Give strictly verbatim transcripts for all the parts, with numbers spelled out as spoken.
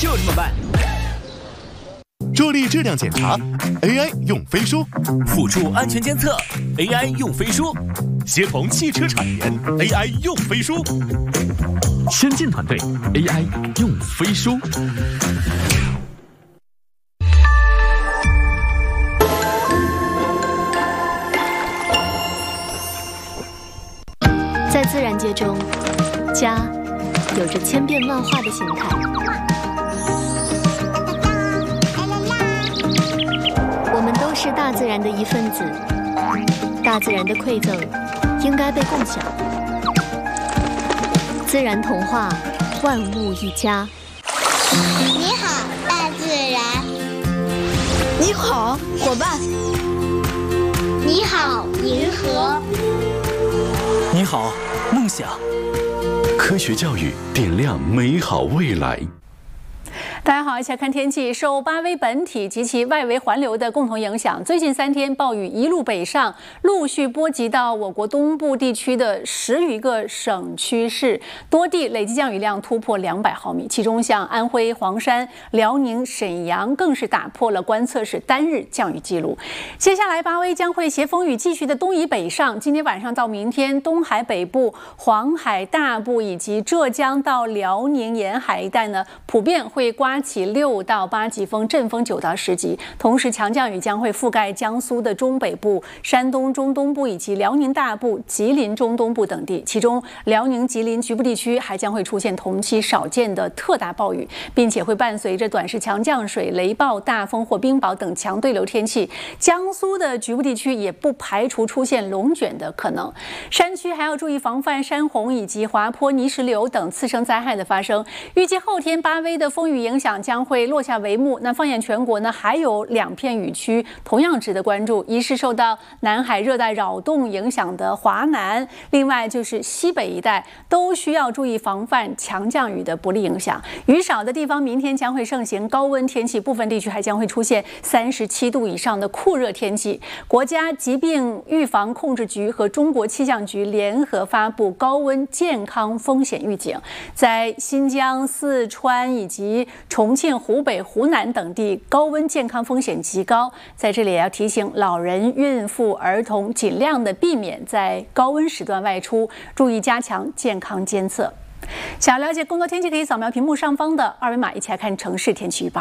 就这么办。 助力质量检查 ，A I 用飞书； 辅助安全监测 ，A I 用飞书；协同汽车产研 ，A I 用飞书； 先进团队 A I 用飞书。 在自然界中，家有着千变万化的形态。我们都是大自然的一份子，大自然的馈赠应该被共享。自然童话，万物一家。 你好，大自然。 你好，伙伴。 你好，银河。 你好，梦想。 科学教育点亮美好未来。 大家好，一起来看天气。受八维本体及其外围环流的共同影响，最近三天暴雨一路北上，陆续波及到我国东部地区的十余个省区市，多地累计降雨量突破两百毫米。其中，像安徽黄山、辽宁沈阳更是打破了观测史单日降雨记录。接下来，八维将会携风雨继续的东移北上。今天晚上到明天，东海北部、黄海大部以及浙江到辽宁沿海一带呢，普遍会刮起六到八级风，阵风九到十级。同时，强降雨将会覆盖江苏的中北部、山东中东部以及辽宁大部、吉林中东部等地。其中，辽宁、吉林局部地区还将会出现同期少见的特大暴雨，并且会伴随着短时强降水、雷暴、大风或冰雹等强对流天气。江苏的局部地区也不排除出现龙卷的可能。山区还要注意防范山洪以及滑坡、泥石流等次生灾害的发生。预计后天八维的风雨影响将会落下帷幕。那放眼全国呢，还有两片雨区同样值得关注，一是受到南海热带扰动影响的华南，另外就是西北一带，都需要注意防范强降雨的不利影响。雨少的地方，明天将会盛行高温天气，部分地区还将会出现三十七度以上的酷热天气。国家疾病预防控制局和中国气象局联合发布高温健康风险预警，在新疆、四川以及重庆、湖北、湖南等地高温健康风险极高，在这里也要提醒老人、孕妇、儿童尽量的避免在高温时段外出，注意加强健康监测。想要了解更多天气，可以扫描屏幕上方的二维码，一起来看城市天气预报。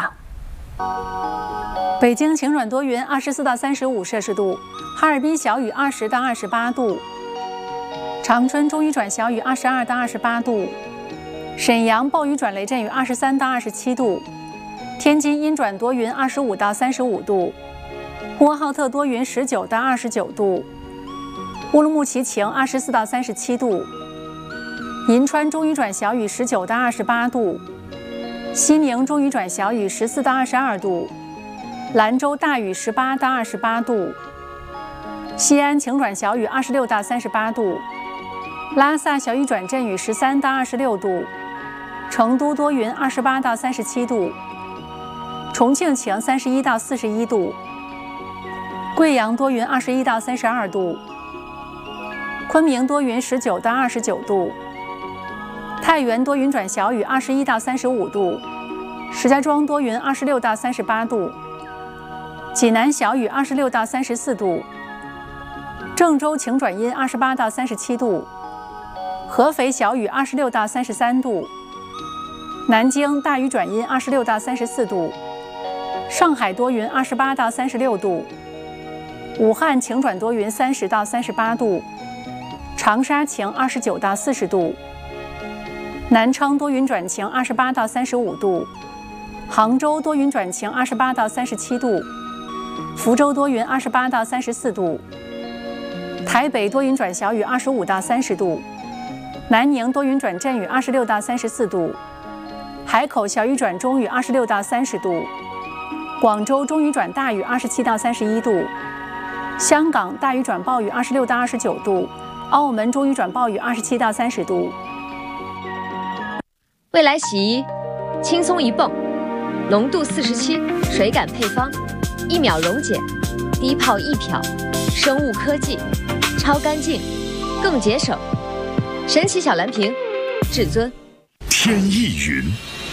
北京晴转多云，二十四到三十五摄氏度；哈尔滨小雨，二十到二十八度；长春中雨转小雨，二十二到二十八度。沈阳暴雨转雷阵雨，二十三到二十七度；天津阴转多云，二十五到三十五度；呼和浩特多云，十九到二十九度；乌鲁木齐晴，二十四到三十七度；银川中雨转小雨，十九到二十八度；西宁中雨转小雨，十四到二十二度；兰州大雨，十八到二十八度；西安晴转小雨，二十六到三十八度；拉萨小雨转阵雨，十三到二十六度；成都多云，二十八到三十七度；重庆晴，三十一到四十一度；贵阳多云，二十一到三十二度；昆明多云，十九到二十九度；太原多云转小雨，二十一到三十五度；石家庄多云，二十六到三十八度；济南小雨，二十六到三十四度；郑州晴转阴，二十八到三十七度；合肥小雨，二十六到三十三度；南京大雨转阴，二十六到三十四度；上海多云，二十八到三十六度；武汉晴转多云，三十到三十八度；长沙晴，二十九到四十度；南昌多云转晴，二十八到三十五度；杭州多云转晴，二十八到三十七度；福州多云，二十八到三十四度；台北多云转小雨，二十五到三十度；南宁多云转阵雨，二十六到三十四度；海口小雨转中雨，二十六到三十度；广州中雨转大雨，二十七到三十一度；香港大雨转暴雨，二十六到二十九度；澳门中雨转暴雨，二十七到三十度。 未来洗衣，轻松一泵，浓度四十七，水感配方，一秒溶解，低泡易漂，生物科技，超干净，更节省。神奇小蓝瓶，至尊。 天意云。